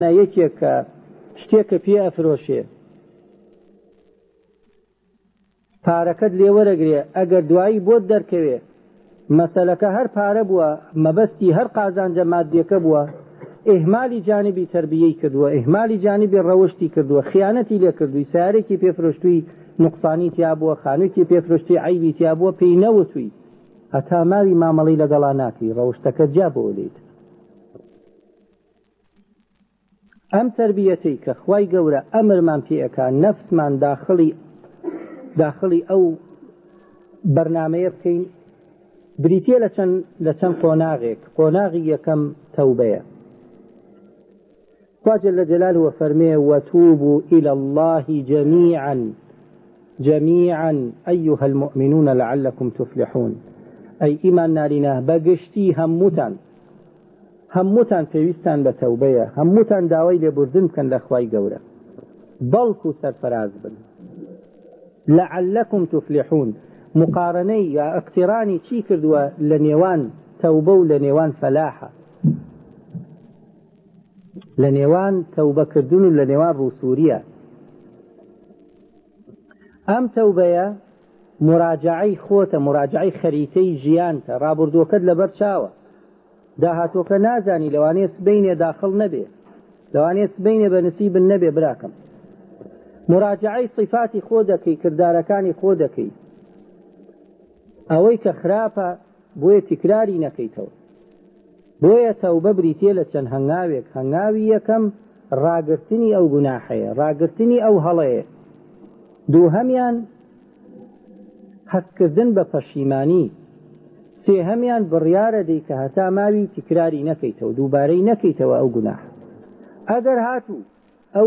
یەکێک کە شتێکە پێ ئەفرۆشێ پارەکەت لێ وەرەگرێ ئەگەر دوایی بۆت دەرکەوێ مەسەلەکە هەر پارە بووە مەبەستی هەر قازانجە مادیەکە بووە ئیهمالی جانبی تربیەی کردووە ئیهمالی جانبی ڕەوشتی کردووە خیانەتی لێ کردووی سیارێکی پێفرۆشتووی نوقسانی تیا بووە خانوویکی پێفرۆشتی عیبی تیا بووە پێی نەوتووی هەتا ماوی مامەڵەی لەگەڵا ناکەی ڕەوشتەکە جا بۆ لێیت ئەم تربیەتەی کە خوای گەورە ئەمرمان پێەکا نەفسمان داخڵی ئەو بەرنامەیە بکەین بریتیە لە چەند قۆناغێک قۆناغی یەکەم تەوبەیە خوا جەلە جەلالهو فەرمێ وەتوبوا إلى الله جميعا أيها المؤمنون لعلكم تفلحون أي إيمان نارينه بەگشتی هەمووتان پێویستان بە تەوبەیە هەمووتان داوای لێبوردن بکەن لە خوای گەورە بەڵکو سەرفەراز بن لعلكم تفلحون مقارنەی یا اقترانی چی کردووە لە نێوان تەوبە و لە نێوان فەلاحە لە نێوان تەوبەکردن و لە نێوان ڕووسووریە ئەم تەوبەیە مراجعەی خۆتە مراجعەی خەریتەی ژیانتە ڕابردووەکەت لەبەر چاوە داهاتۆکە نازانی لەوانەیە سبەینێ داخڵ نەبێ لەوانەیە سبەینێ بە نسیبن نەبێ براکەم مراجعەی صفاتی خۆ دەکەی کردارەکانی خۆ دەکەی ئەوەی کە خراپە بۆیە تکراری نەکەیتەوە بۆیە تەوبە بریتیە لە چەند هەنگاوێک هەنگاوی یەکەم ڕاگرتنی ئەو گوناحەیە ڕاگرتنی ئەو هەڵەیە دووهەمیان هەستکردن بە پەشیمانی سێهەمیان بڕیارە دەی کە هەتا ماوی تکراری نەکەیتەوە دووبارەی نەکەیتەوە ئەو گوناح ئەگەر هاتوو ئەو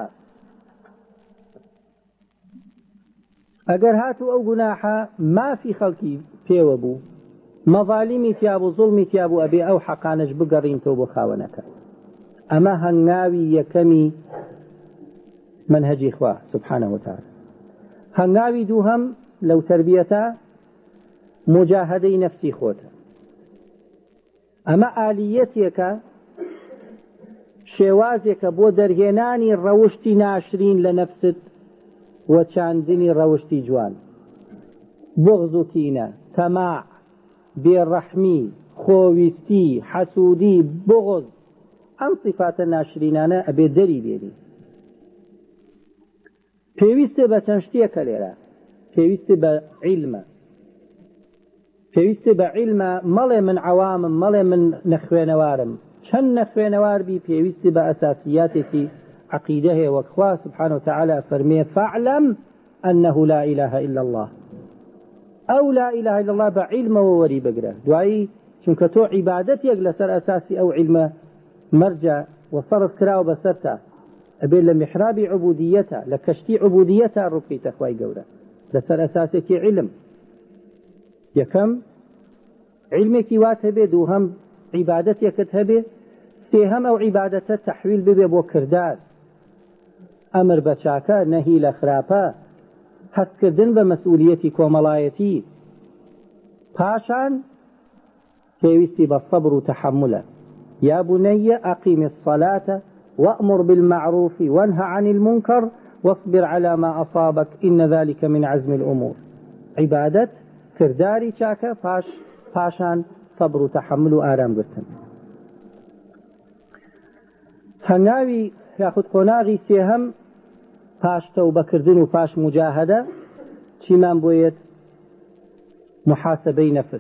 گوناحە مافی خەڵکی پێوە بوو مەظالیمی تیا بوو زوڵمی تیا بوو ئەبێ ئەو حەقانەش بگەڕینتەوە بۆ خاوەنەکە ئەمە هەنگاوی یەکەمی منهەجی خوا سبحانه وتعالى هەنگاوی دووهەم لەو تربیەتە مجاهدەی نەفسی خۆتە ئەمە ئالیەتێکە شێوازێکە بۆ دەرهێنانی ڕەوشتی ناشرین لە نەفست و چاندنی ڕەوشتی جوان بغض و کینە تەماع بێڕەحمی خۆویستی حەسوودی بغض ئەم صفاتە ناشرینانە ئەبێ دەری بێنی پێویستە بە چەند شتێکە لێرە پێویستە بە عیلمە مەڵێ من عەوامم مەڵێ من نەخوێنەوارم چەند نەخوێنەواربی پێویستی بە ئەساسیاتێکی عقیدە هەیە وەک خوا سبحانه وتعالى فەرمێ فاعلم أنه لا إله إلا الله ئەو لا إله إلا الله بە عیلمەوە وەری بگرە دوایی چونکە تۆ عیبادەتێک لەسەر ئەساسی ئەو عیلمە مەرجە وفرض کراوە بەسەرتە ئەبێ لە محرابی عبودیەتە لە کەشتی عبودیەتە ڕووبکەیتە خوای گەورە لەسەر ئەساسێکی عیلم یەکەم عیلمێکی وات هەبێ دووهەم عیبادەتێکت هەبێ سێهەم ئەو عیبادەتە تەحویل ببێ بۆ کردار ئەمر بە چاکە نەهی لە خراپە هەستکردن بە مەسئولیەتی کۆمەڵایەتی پاشان پێویستی بە سەبر و تەحەمولە یا بني أقم الصلاة وأمر بالمعروف وانهى عن المنكر واصبر على ما أصابك إن ذلك من عزم الأمور عبادة كرداري شاكا پاشان صبر و تحمل و آرام گرتن هەنگاوی یاخود قۆناغی سێهەم پاش تەوبەکردن و پاش مجاهدە چیمان بۆیەت محاسبەی نەفس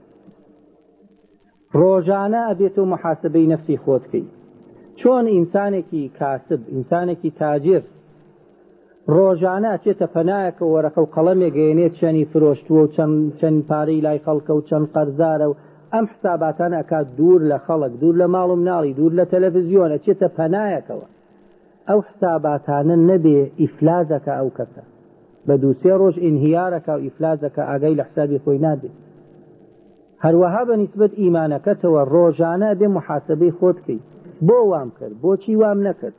ڕۆژانە ئەبێتەوە محاسبەی نەفسی خۆتکەی چۆن ئینسانێکی کاسب ئینسانێکی تاجر ڕۆژانە ئەچێتە پەنایەکە وەرەقە و قەڵەمێک گەیەنێت چەندی فرۆشتووە و چەند پارەی لای خەڵکە و چەند قەرزارە و ئەم حساباتانە ئەکات دوور لە خەڵک دوور لە ماڵ و مناڵی دوور لە تەلەڤیزیۆن ئەچێتە پەنایەکەوە ئەو حساباتانە نەبێ ئیفلازەکە ئەو کەسە بە دووسێ ڕۆژ ئینهیارەکە و ئیفلازەکە ئاگای لە حسابی خۆی نادێت هەروەها بە نیسبەت ئیمانەکەتەوە ڕۆژانە بێ محاسبەی خۆتکەی بۆ وام کرد بۆچی وام نەکرد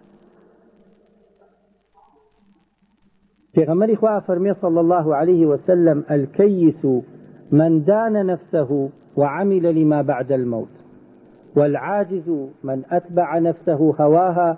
پێغەمبەری خوا فەرمێ صلی الله عليه وسلم الكيس من دان نفسه وعمل لما بعد الموت والعاجز من أتبع نفسه هواها